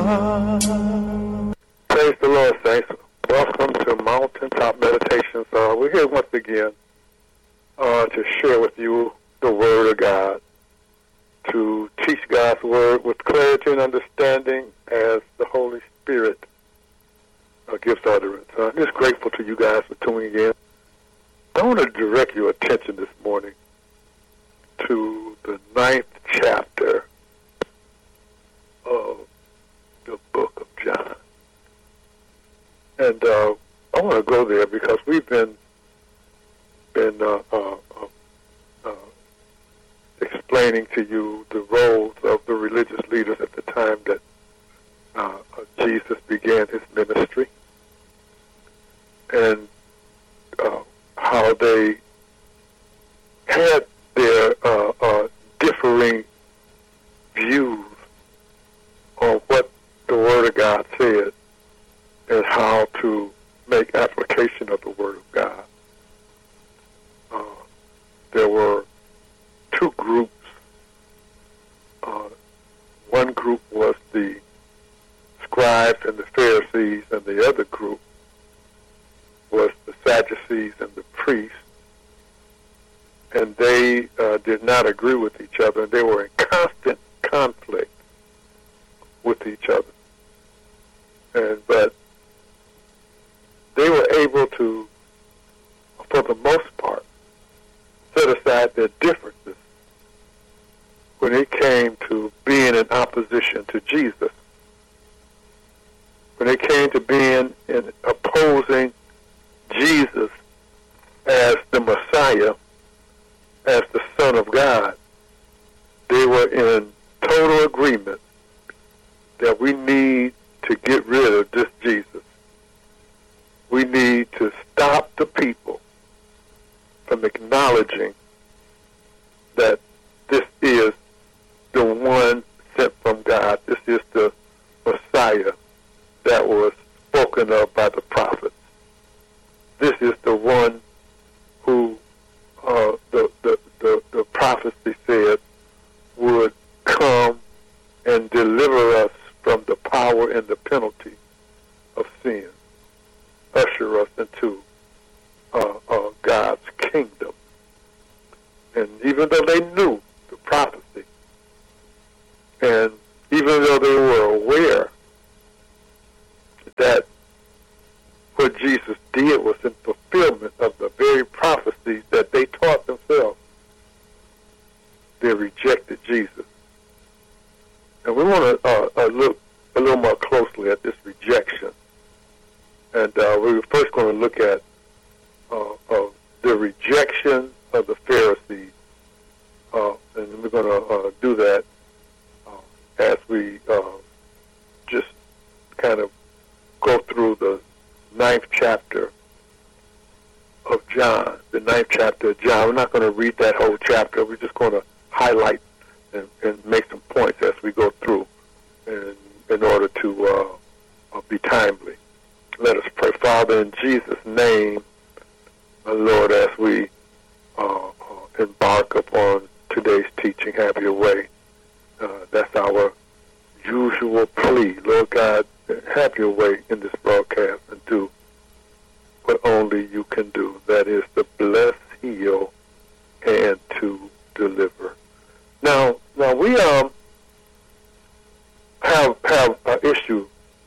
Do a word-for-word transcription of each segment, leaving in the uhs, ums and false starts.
Praise the Lord, saints. Welcome to Mountaintop Meditations. Uh, we're here once again uh, to share with you the Word of God, to teach God's Word with clarity and understanding as the Holy Spirit uh, gives utterance. Uh, I'm just grateful to you guys for tuning in. I want to direct your attention this morning to the ninth chapter of the book of John. And uh, I want to go there because we've been been uh, uh, uh, uh, explaining to you the roles of the religious leaders at the time that uh, Jesus began his ministry, and uh, how they had their uh, uh, differing views on what the Word of God said and how to make application of the Word of God. Uh, there were two groups. Uh, one group was the scribes and the Pharisees, and the other group was the Sadducees and the priests. And they uh, did not agree with each other, and they were in constant conflict with each other. And but they were able to, for the most part, set aside their differences when it came to being in opposition to Jesus. When it came to being in opposing Jesus as the Messiah, as the Son of God, they were in total agreement that we need to get rid of this Jesus. We need to stop the people from acknowledging that this is the one sent from God. This is the Messiah that was spoken of by the prophets. This is the one who uh, the, the, the, the prophecy said would come and deliver us from the power and the penalty of sin, usher us into uh, uh, God's kingdom. And even though they knew the prophecy, and even though they were aware that what Jesus did was in fulfillment of the very prophecies that they taught themselves, they rejected Jesus. And we want to uh, uh, look a little more closely at this rejection. And uh, we're first going to look at uh, uh, the rejection of the Pharisees. Uh, and we're going to uh, do that uh, as we uh, just kind of go through the ninth chapter of John. The ninth chapter of John. We're not going to read that whole chapter. We're just going to highlight and, and make some points as we go through in, in order to uh, uh, be timely. Let us pray. Father, in Jesus' name, uh, Lord, as we uh, uh, embark upon today's teaching, have your way. Uh, that's our usual plea. Lord God, have your way in this broadcast and do what only you can do. That is to bless, heal, and to deliver. Now, now we um have have an issue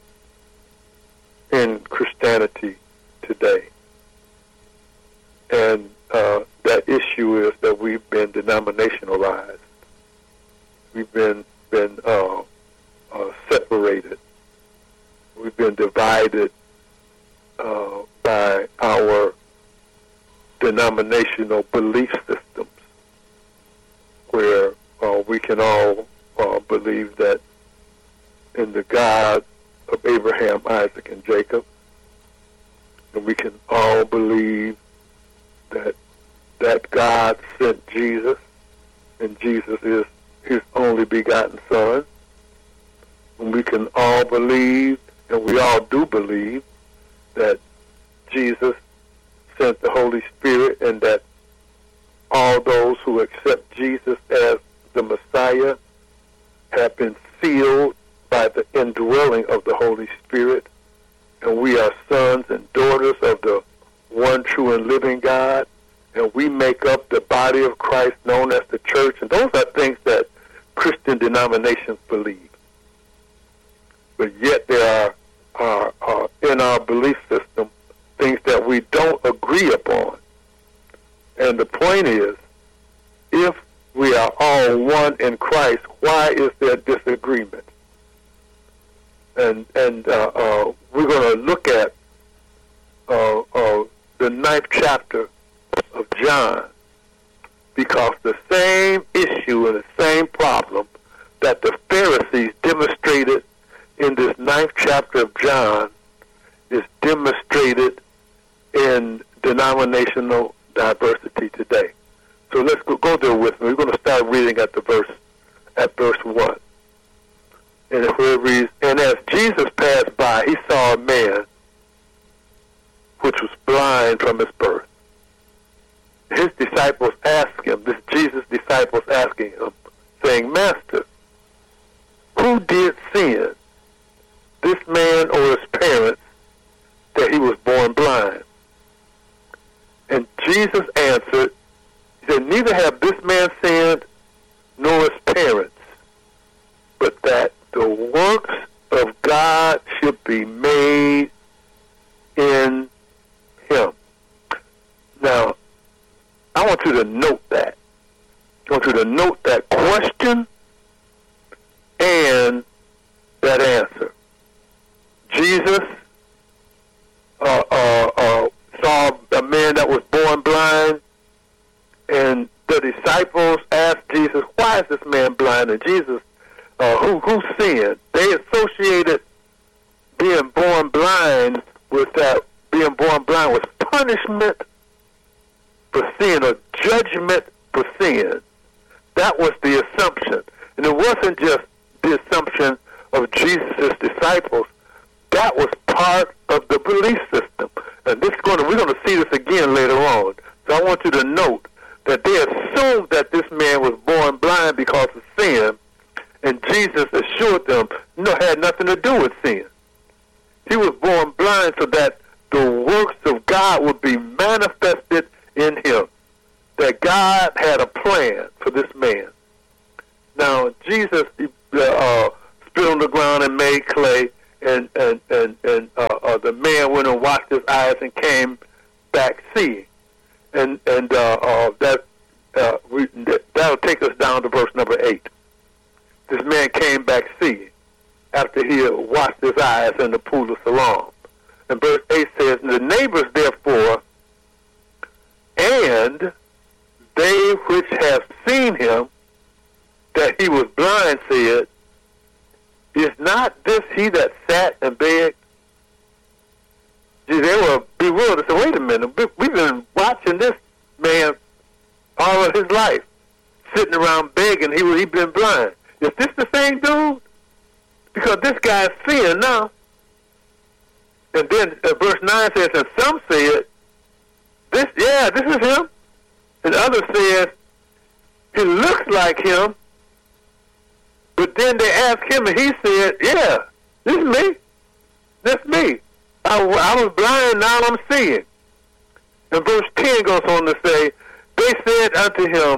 in Christianity today, and uh, that issue is that we've been denominationalized. We've been been uh, uh, separated. We've been divided uh, by our denominational belief systems, where uh, we can all uh, believe that in the God of Abraham, Isaac, and Jacob, and we can all believe that that God sent Jesus, and Jesus is his only begotten Son. And we can all believe, and we all do believe, that Jesus sent the Holy Spirit, and that all those who accept Jesus as the Messiah have been sealed by the indwelling of the Holy Spirit, and we are sons and daughters of the one true and living God, and we make up the body of Christ known as the church, and those are things that Christian denominations believe. But yet there are, are, are in our belief system things that we don't agree upon. And the point is, if we are all one in Christ, why is there disagreement? And and uh, uh, we're going to look at uh, uh, the ninth chapter of John, because the same issue and the same problem that the Pharisees demonstrated in this ninth chapter of John is demonstrated in denominational diversity today. So let's go, go there with me. We're going to start reading at the verse, at verse one. And it reads, "And as Jesus passed by, he saw a man which was blind from his birth. His disciples asked him," this Jesus' disciples asking him, saying, "Master, who did sin, this man or his parents, that he was born blind?" And Jesus answered, he said, "Neither have this man sinned nor his parents, but that the works of God should be made in him." Now, I want you to note that. I want you to note that question and that answer. Jesus uh, uh, uh, saw a man that was born blind, and the disciples asked Jesus, "Why is this man blind?" And Jesus, uh, who, who sinned? They associated being born blind with that, being born blind with punishment for sin, or judgment for sin. That was the assumption. And it wasn't just the assumption of Jesus' disciples. That was part of the belief system. And this is going to, we're going to see this again later on. So I want you to note that they assumed that this man was born blind because of sin, and Jesus assured them no, had nothing to do with sin. He was born blind so that the works of God would be manifested in him, that God had a plan for this man. Now, Jesus uh, spit on the ground and made clay, and and and, and uh, uh, the man went and washed his eyes and came back seeing. And and uh, uh, that uh, we, that'll take us down to verse number eight. This man came back seeing after he had washed his eyes in the pool of Siloam. And verse eight says, "The neighbors therefore and they which have seen him, that he was blind, said, Is not this he that sat and begged?" See, they were bewildered. They said, "Wait a minute, we've been watching this man all of his life, sitting around begging. He was, he'd been blind. Is this the same dude? Because this guy's seeing now." And then uh, verse nine says, "And some said, This, yeah, this is him." And others said, "He looks like him." But then they asked him, and he said, "Yeah, this is me. That's me. I, I was blind, now I'm seeing." And verse ten goes on to say, "They said unto him,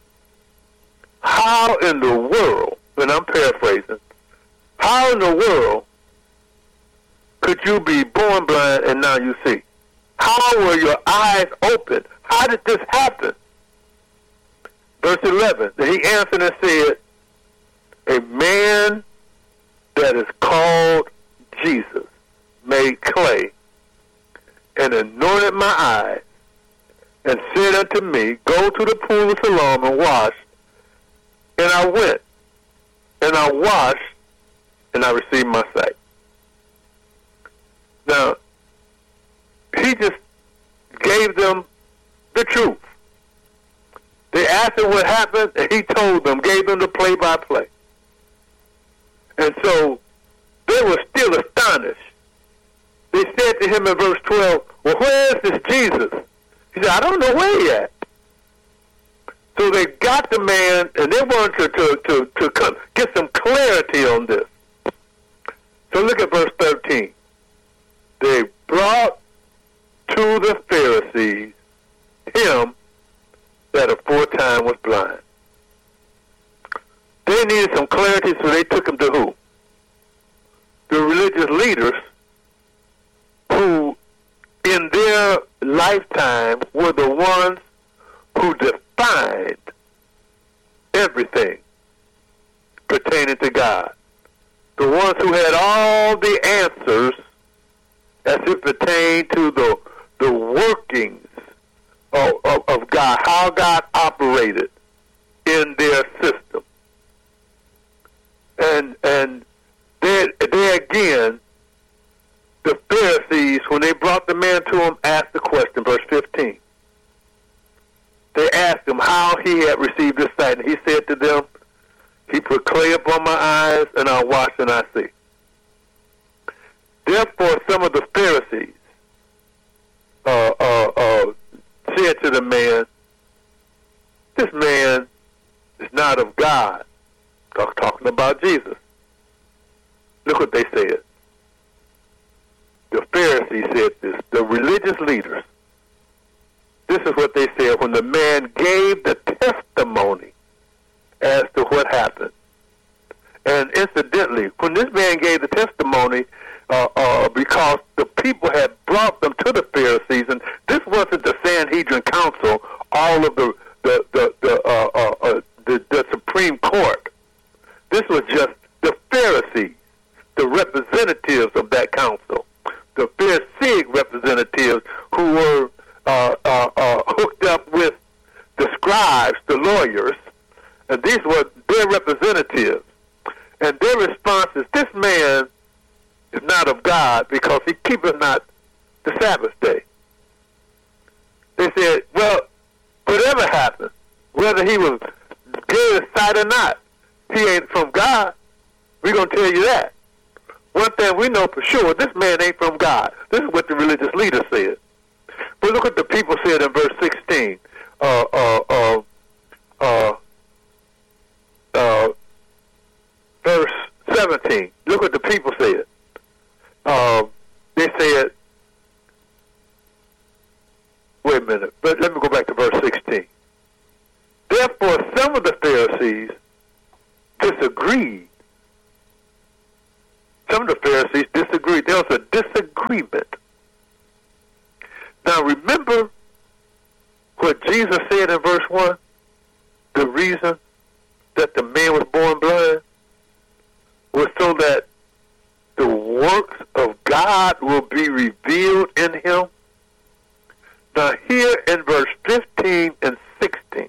How in the world," and I'm paraphrasing, "how in the world could you be born blind and now you see? How were your eyes open? How did this happen?" Verse eleven, and he answered and said, "A man that is called Jesus made clay and anointed my eyes and said unto me, Go to the pool of Siloam and wash. And I went, and I washed, and I received my sight." Now, he just gave them the truth. They asked him what happened, and he told them, gave them the play-by-play. And so they were still astonished. They said to him in verse twelve, "Well, where is this Jesus?" He said, "I don't know where he at." So they got the man, and they wanted to, to, to, to come, get some clarity on this. So look at verse thirteen. They brought to the Pharisees him that aforetime was blind. They needed some clarity, so they took him to who? The religious leaders who, in their lifetime, were the ones who defined everything pertaining to God. The ones who had all the answers as it pertained to the the workings of, of, of God, how God operated in their system. And and there, there again, the Pharisees, when they brought the man to him, asked the question, verse fifteen. They asked him how he had received his sight, and he said to them, he put clay upon my eyes, and I wash and I see. Therefore, some of the Pharisees uh, uh, uh, said to the man, this man is not of God. Talk, talking about Jesus. Look what they said. The Pharisees said this. The religious leaders. This is what they said when the man gave the testimony as to what happened. And incidentally, when this man gave the testimony, uh, uh, because the people had brought them to the Pharisees, and this wasn't the Sanhedrin Council, all of the the the the, uh, uh, uh, the, the Supreme Court. This was just the Pharisees, the representatives of that council, the Pharisaic representatives who were uh, uh, uh, hooked up with the scribes, the lawyers, and these were their representatives. And their response is, this man is not of God because he keepeth not the Sabbath day. They said, well, whatever happened, whether he was good at sight or not, he ain't from God. We're going to tell you that. One thing we know for sure, this man ain't from God. This is what the religious leaders said. But look what the people said in verse sixteen. Uh, uh, uh, uh, uh, verse seventeen. Look what the people said. Uh, they said, wait a minute, but let me go back to verse sixteen. Therefore, some of the Pharisees disagreed. Some of the Pharisees disagreed. There was a disagreement. Now, remember what Jesus said in verse one? The reason that the man was born blind was so that the works of God will be revealed in him. Now, here in verse fifteen and sixteen,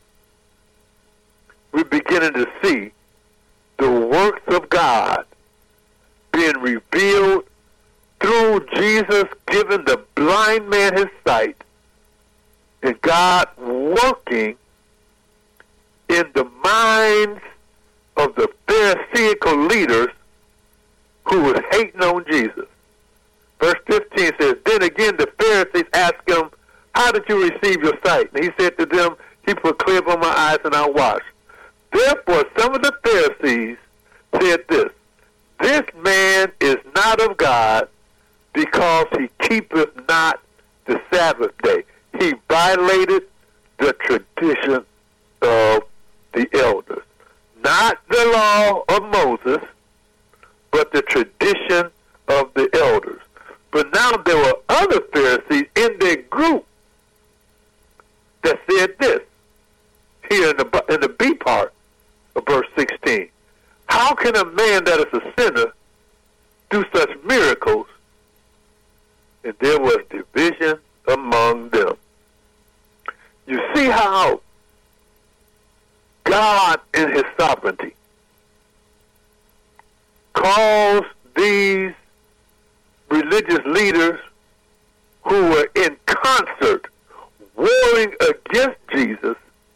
we're beginning to see the works of God being revealed through Jesus giving the blind man his sight, and God working in the minds of the Pharisaical leaders who was hating on Jesus. Verse fifteen says, then again the Pharisees asked him, how did you receive your sight? And he said to them, he put clay upon my eyes and I washed. Therefore some of the Pharisees said this, this man is not of God because he keepeth not the Sabbath day. He violated the tradition of the elders. Not the law of Moses, but the tradition of the elders. But now there were other Pharisees in their group that said this, here in the, in the B part of verse sixteen. How can a man that is a sinner do such miracles? And there was division among them. You see how God in his sovereignty calls these religious leaders who were in concert warring against Jesus,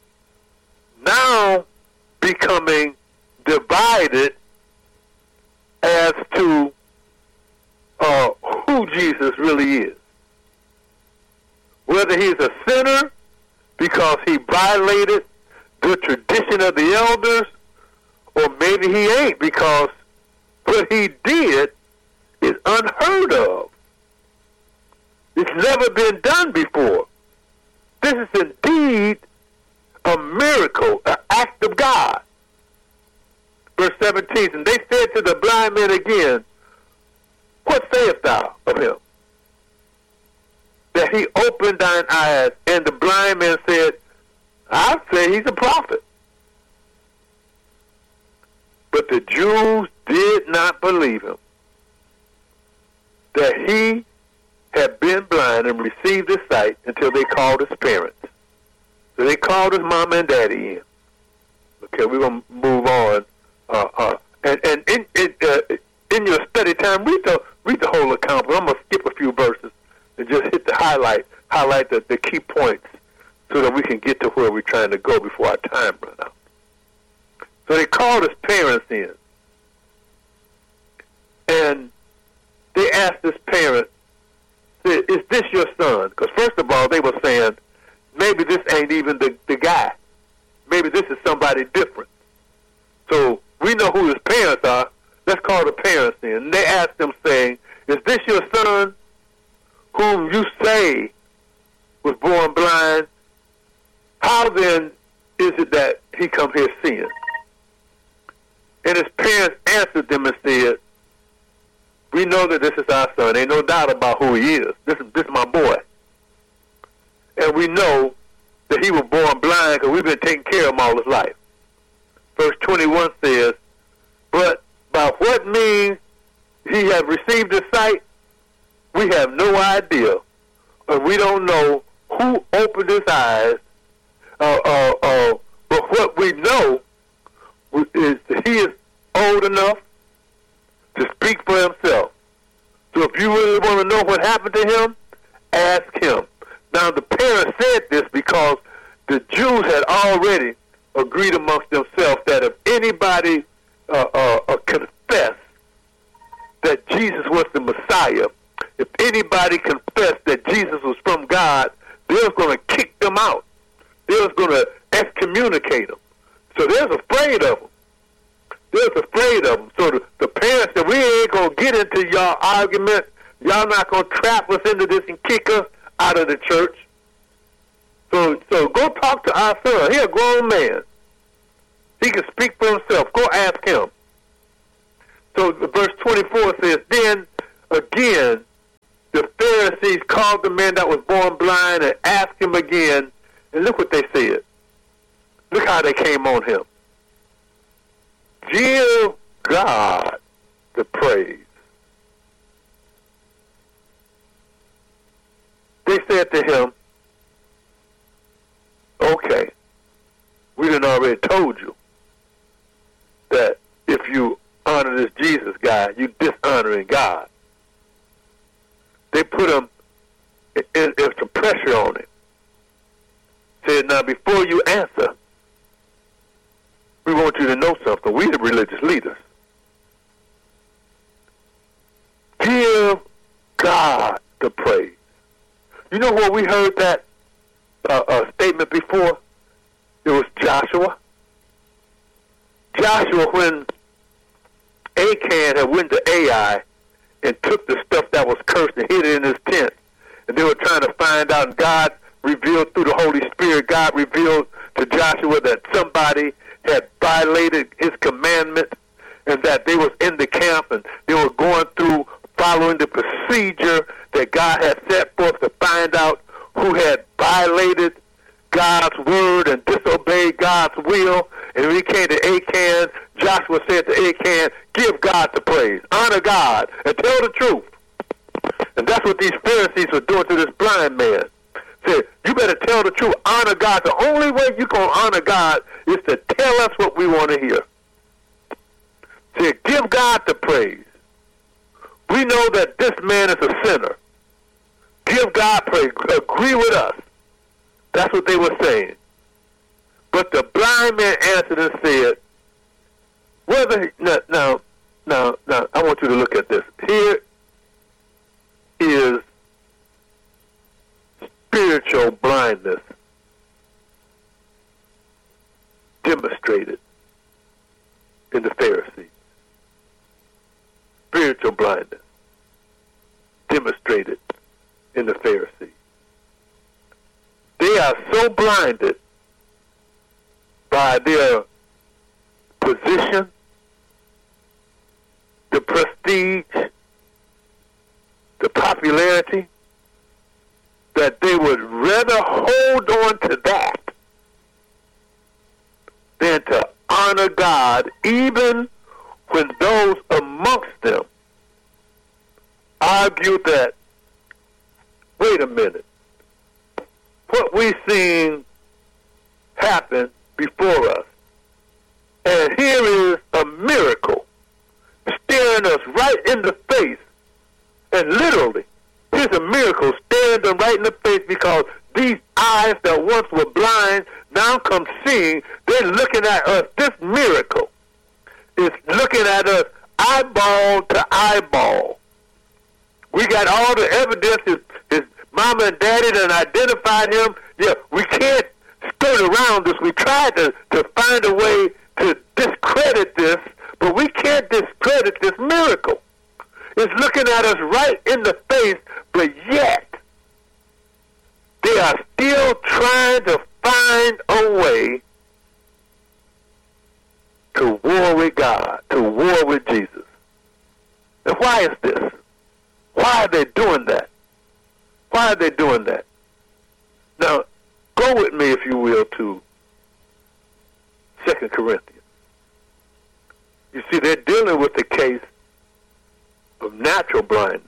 now becoming divided as to uh, who Jesus really is. Whether he's a sinner because he violated the tradition of the elders, or maybe he ain't because what he did unheard of. It's never been done before. This is indeed a miracle, an act of God. Verse seventeen, and they said to the blind man again, what sayest thou of him? That he opened thine eyes. And the blind man said, I say he's a prophet. But the Jews did not believe him, that he had been blind and received his sight, until they called his parents. So they called his mom and daddy in. Okay, we're going to move on. Uh, uh, and and in, in, uh, in your study time, read the, read the whole account, but I'm going to skip a few verses and just hit the highlight, highlight the, the key points so that we can get to where we're trying to go before our time runs out. So they called his parents in. And they asked his parents, said, is this your son? Because first of all, they were saying, maybe this ain't even the, the guy. Maybe this is somebody different. So we know who his parents are. Let's call the parents in. And they asked them, saying, is this your son whom you say was born blind? How then is it that he come here seeing? And his parents answered them and said, we know that this is our son. Ain't no doubt about who he is. This is, this is my boy. And we know that he was born blind because we've been taking care of him all his life. Verse twenty-one says, but by what means he have received his sight, we have no idea. And we don't know who opened his eyes. Uh, uh, uh, but what we know is that he is old enough to speak for himself. So if you really want to know what happened to him, ask him. Now the parents said this because the Jews had already agreed amongst themselves that if anybody uh, uh, uh, confessed that Jesus was the Messiah, if anybody confessed that Jesus was from God, they was going to kick them out. They was going to excommunicate them. So they was afraid of them. They was afraid of them. So the, the parents said, we ain't going to get into y'all argument. Y'all not going to trap us into this and kick us out of the church. So so go talk to our son. He's a grown man. He can speak for himself. Go ask him. So verse twenty-four says, then again, the Pharisees called the man that was born blind and asked him again. And look what they said. Look how they came on him. Give God the praise. They said to him, okay, we done already told you that if you honor this Jesus guy, you dishonoring God. They put him in, in, in some pressure on him. Said, now before you answer, we want you to know something. We the religious leaders. Give God the praise. You know where we heard that uh, uh, statement before? It was Joshua. Joshua, when Achan had went to Ai and took the stuff that was cursed and hid it in his tent, and they were trying to find out, and God revealed through the Holy Spirit, God revealed to Joshua that somebody had violated his commandment and that they was in the camp and they were going through following the procedure that God had set forth to find out who had violated God's word and disobeyed God's will. And when he came to Achan, Joshua said to Achan, give God the praise, honor God, and tell the truth. And that's what these Pharisees were doing to this blind man. Said, you better tell the truth, honor God. The only way you can honor God is to tell us what we want to hear. Said, give God the praise. We know that this man is a sinner. Give God praise. Agree with us. That's what they were saying. But the blind man answered and said, whether he, now, now, now, now, I want you to look at this. Here is spiritual blindness demonstrated in the Pharisees. Spiritual blindness. in the Pharisees. They are so blinded by their position, the prestige, the popularity, that they would rather hold on to that than to honor God, even when those amongst them argue that, wait a minute, what we've seen happen before us, and here is a miracle staring us right in the face, and literally, here's a miracle staring them right in the face, because these eyes that once were blind now come seeing. They're looking at us. This miracle is looking at us eyeball to eyeball. We got all the evidence. His, his mama and daddy done identified him. Yeah, we can't skirt around this. We tried to, to find a way to discredit this, but we can't discredit this miracle. It's looking at us right in the face, but yet they are still trying to find a way to war with God, to war with Jesus. And why is this? Why are they doing that? Why are they doing that? Now, go with me, if you will, to Second Corinthians. You see, they're dealing with the case of natural blindness.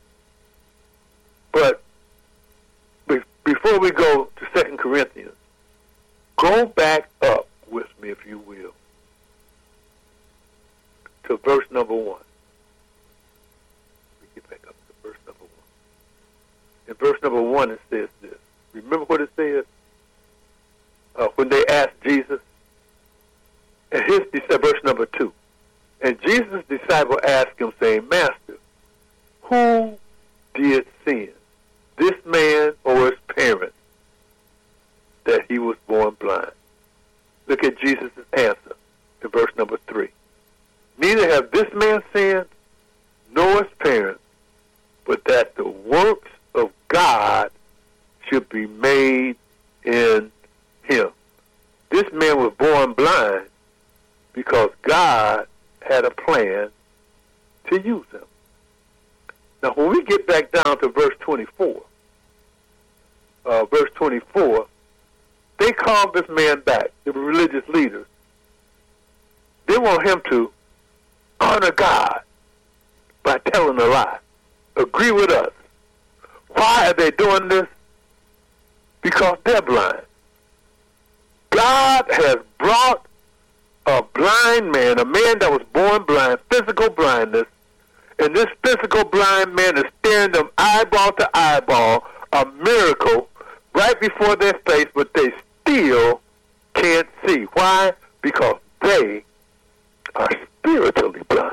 But be- before we go to Second Corinthians, go back up with me, if you will, to verse number one. Let me get back up to verse number one. In verse number one, it says this. Remember what it says? Uh, when they asked Jesus, and his verse number two. And Jesus' disciple asked him, saying, Master, who did sin, this man or his parents, that he was born blind? Look at Jesus' answer in verse number three. Neither have this man sinned, nor his parents, but that the works of God should be made in him. This man was born blind because God had a plan to use him. Now, when we get back down to verse twenty-four, uh, verse twenty-four, they called this man back, the religious leaders. They want him to honor God by telling a lie. Agree with us. Why are they doing this? Because they're blind. God has brought a blind man, a man that was born blind, physical blindness, and this physical blind man is staring them eyeball to eyeball, a miracle right before their face, but they still can't see. Why? Because they are spiritually blind.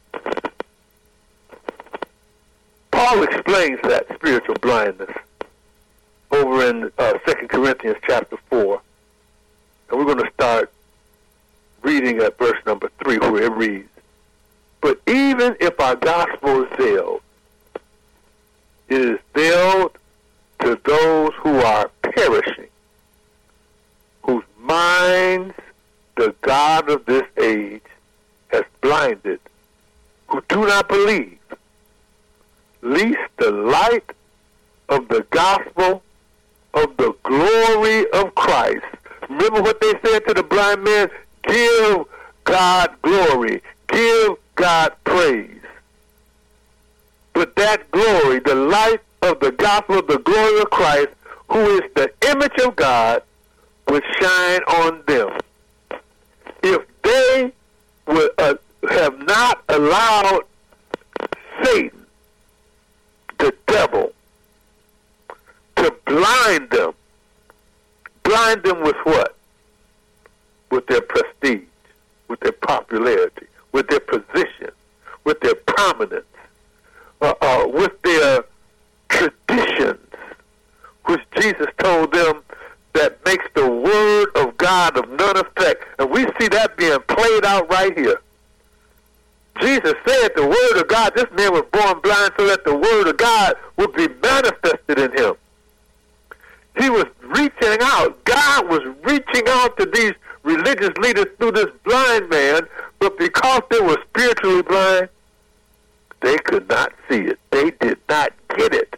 Paul explains that spiritual blindness over in uh, Second Corinthians chapter four, and we're going to start reading at verse number three, where it reads, But even if our gospel is veiled, it is veiled to those who are perishing, whose minds the God of this age has blinded, who do not believe, lest the light of the gospel of the glory of Christ. Remember what they said to the blind man? Give God glory. Give God praise. But that glory, the light of the gospel of the glory of Christ, who is the image of God, would shine on them. If they would uh, have not allowed Satan, the devil, to blind them, blind them with what? With their prestige, with their popularity, with their position, with their prominence, uh, uh, with their traditions, which Jesus told them that makes the word of God of none effect. And we see that being played out right here. Jesus said the word of God, this man was born blind so that the word of God would be manifested in him. He was reaching out. God was reaching out to these religious leaders through this blind man, but because they were spiritually blind, they could not see it. They did not get it.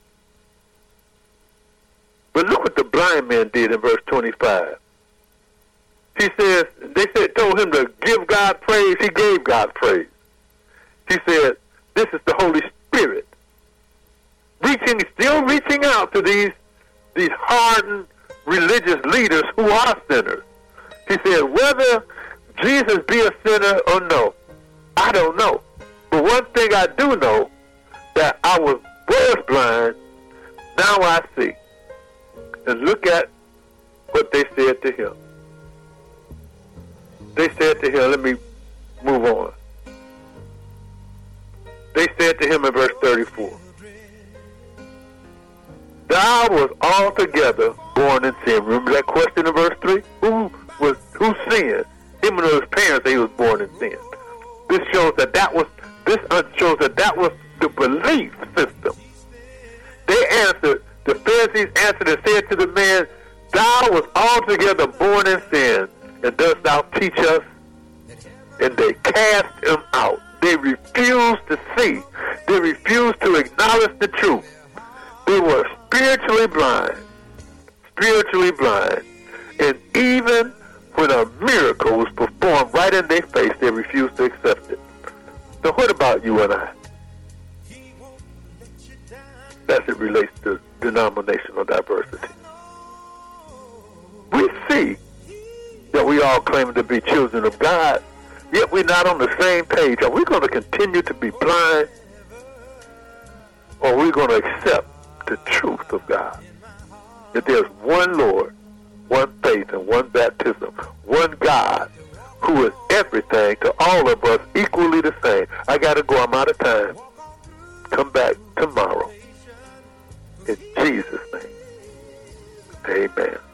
But look what the blind man did in verse twenty-five. He says, they said, told him to give God praise. He gave God praise. He said, this is the Holy Spirit. Reaching, still reaching out to these, these hardened religious leaders who are sinners. He said, whether Jesus be a sinner or no, I don't know. But one thing I do know, that I was, was blind, now I see. And look at what they said to him. They said to him, let me move on. They said to him in verse thirty-four, thou was altogether born in sin. Remember that question in verse three? Who was who sinned? Him and his parents, they was born in sin. This shows that that was this shows that that was the belief system. They answered, the Pharisees answered and said to the man, thou was altogether born in sin, and dost thou teach us? And they cast him out. They refused to see. They refused to acknowledge the truth. They were spiritually blind. Spiritually blind. And even when a miracle was performed right in their face, they refused to accept it. So what about you and I? As it relates to denominational diversity. We see that we all claim to be children of God, yet we're not on the same page. Are we going to continue to be blind, or are we going to accept the truth of God? That there's one Lord, one faith, and one baptism, one God who is everything to all of us, equally the same. I got to go. I'm out of time. Come back tomorrow. In Jesus' name, amen.